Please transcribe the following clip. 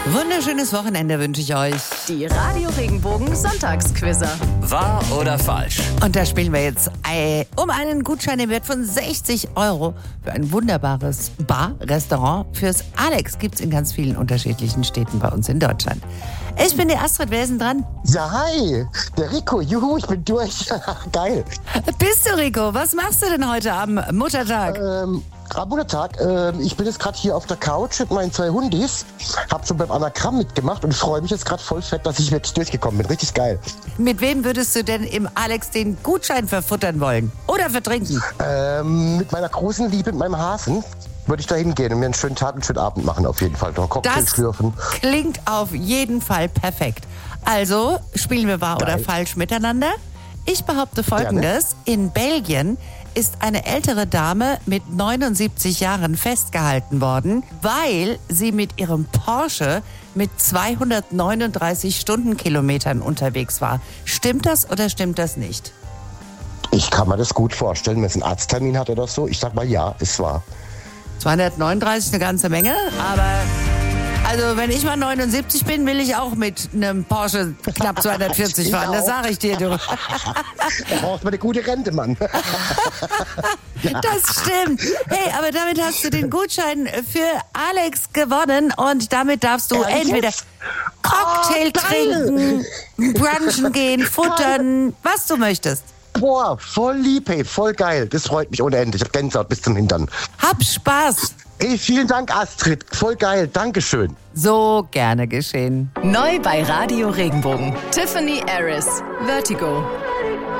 Wunderschönes Wochenende wünsche ich euch. Die Radio Regenbogen Sonntagsquizzer. Wahr oder falsch? Und da spielen wir jetzt um einen Gutschein im Wert von 60 € für ein wunderbares Bar-Restaurant. Fürs Alex gibt es in ganz vielen unterschiedlichen Städten bei uns in Deutschland. Ich bin die Astrid, wer ist denn dran? Ja, hi, der Rico, juhu, ich bin durch. Geil. Bist du, Rico? Was machst du denn heute am Muttertag? Am Muttertag, ich bin jetzt gerade hier auf der Couch mit meinen 2 Hundis, hab so beim Anagramm mitgemacht und freue mich jetzt gerade voll fett, dass ich wirklich durchgekommen bin. Richtig geil. Mit wem würdest du denn im Alex den Gutschein verfuttern wollen? Oder vertrinken? Mit meiner großen Liebe, mit meinem Hasen, würde ich da hingehen und mir einen schönen Tag, einen schönen Abend machen auf jeden Fall. Da Cocktails schlürfen. Klingt auf jeden Fall perfekt. Also, spielen wir wahr oder falsch miteinander? Ich behaupte Folgendes. In Belgien ist eine ältere Dame mit 79 Jahren festgehalten worden, weil sie mit ihrem Porsche mit 239 Stundenkilometern unterwegs war. Stimmt das oder stimmt das nicht? Ich kann mir das gut vorstellen, wenn es einen Arzttermin hat oder so. Ich sag mal ja, ist wahr. 239 eine ganze Menge, aber also wenn ich mal 79 bin, will ich auch mit einem Porsche knapp 240 fahren, das sage ich dir, du. Da braucht man eine gute Rente, Mann. Das stimmt. Hey, aber damit hast du den Gutschein für Alex gewonnen und damit darfst du entweder Cocktail trinken, brunchen gehen, futtern, was du möchtest. Boah, voll lieb, hey, voll geil. Das freut mich ohne Ende. Ich hab Gänsehaut bis zum Hintern. Hab Spaß. Hey, vielen Dank, Astrid. Voll geil. Dankeschön. So gerne geschehen. Neu bei Radio Regenbogen. Tiffany Harris. Vertigo.